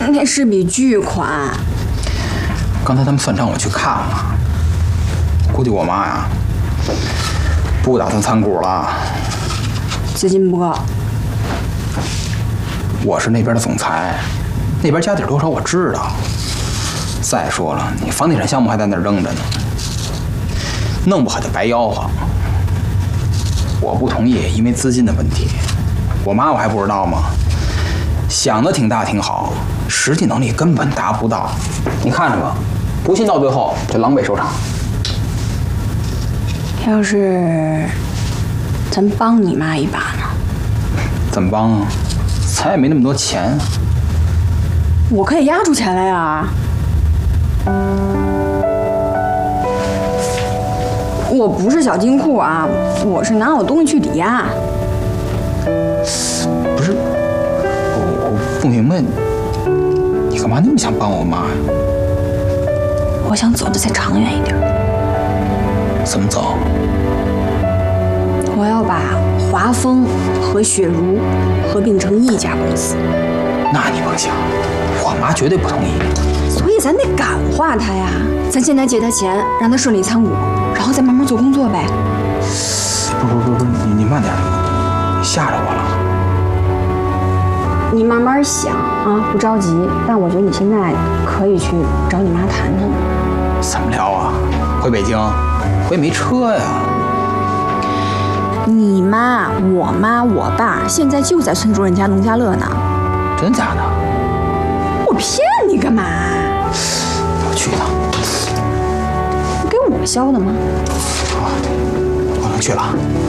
那是笔巨款。 刚才他们算账，我去看了，估计我妈呀不打算参股了。 资金不够。 我是那边的总裁，那边家底多少我知道。再说了，你房地产项目还在那儿扔着呢，弄不好就白吆喝。我不同意，因为资金的问题。我妈我还不知道吗？想的挺大挺好，实际能力根本达不到。你看着吧，不信到最后这狼狈收场。 要是咱帮你妈一把呢？ 怎么帮啊？咱也没那么多钱。 我可以压出钱来呀。我不是小金库啊，我是拿我东西去抵押。 不是，我不明白，你干嘛那么想帮我妈呀？ 我想走的再长远一点。 怎么走？ 我要把华丰和雪茹合并成一家公司。 那你甭想，我妈绝对不同意。 所以咱得感化她呀，咱现在借她钱，让她顺利参股，然后再慢慢做工作呗。 不，你慢点，你吓着我了。 你慢慢想啊，不着急。但我觉得你现在可以去找你妈谈谈。 怎么聊啊？回北京，我也没车呀。 你妈、我妈、我爸现在就在村主任家农家乐呢。 真假的？ 我骗你干嘛？ 我去一趟。 不给我削的吗？ 好，我能去了。